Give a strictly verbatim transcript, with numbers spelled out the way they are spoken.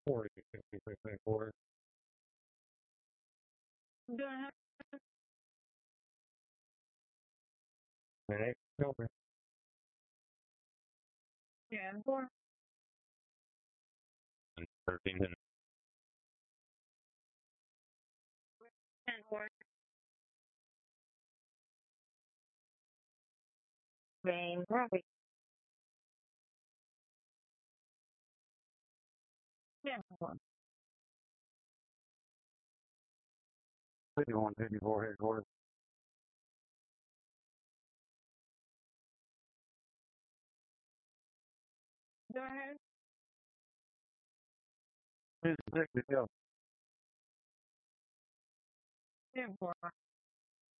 forty, fifty-six, four. Go ahead. Nine, over. ten four. thirteen, ten. ten four. Same traffic. ten four. fifty-one, fifty-four, headquarters. Go ahead. fifty-six, go. ten four.